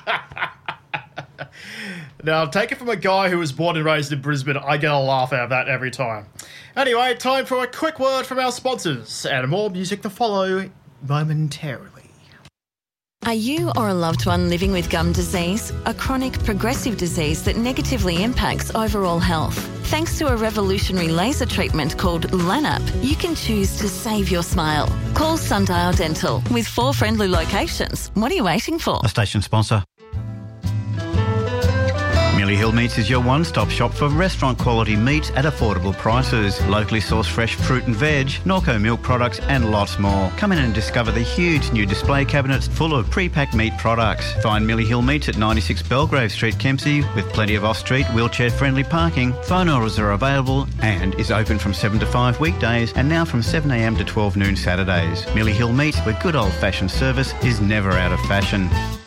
Now, take it from a guy who was born and raised in Brisbane, I get a laugh out of that every time. Anyway, time for a quick word from our sponsors, and more music to follow momentarily. Are you or a loved one living with gum disease, a chronic progressive disease that negatively impacts overall health? Thanks to a revolutionary laser treatment called LANAP, you can choose to save your smile. Call Sundial Dental with 4 friendly locations. What are you waiting for? A station sponsor. Millie Hill Meats is your one-stop shop for restaurant-quality meats at affordable prices. Locally sourced fresh fruit and veg, Norco milk products and lots more. Come in and discover the huge new display cabinets full of pre-packed meat products. Find Millie Hill Meats at 96 Belgrave Street, Kempsey, with plenty of off-street, wheelchair-friendly parking. Phone orders are available and is open from 7 to 5 weekdays and now from 7am to 12 noon Saturdays. Millie Hill Meats, where good old-fashioned service is never out of fashion.